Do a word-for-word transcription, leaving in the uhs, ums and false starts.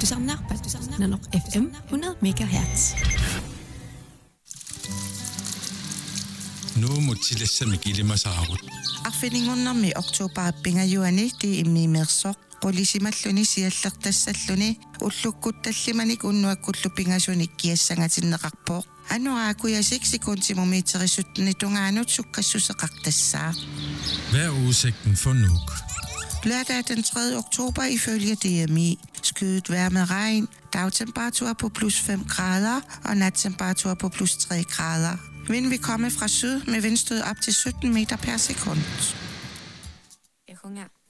Pastusam Nanok F M hundrede megahertz. Nu må tillæse mig give det mig saarut. Arfiningunner med oktober pingajuani det er med mersok. Polisimaluni siallertassalluni ullukkutallimanik unnuakkullupingasuni kiassangatinneqarpoq anuaakuya seks sekundtimeterisuttuni tungaanut sukkassuseqartassaa. Hvad er udsigten for Nuuk? Lørdag den tredje oktober ifølge D M I. Skyet vejr med regn, dagtemperatur på plus fem grader og nattemperatur på plus tre grader. Vind vil komme fra syd med vindstød op til sytten meter per sekund.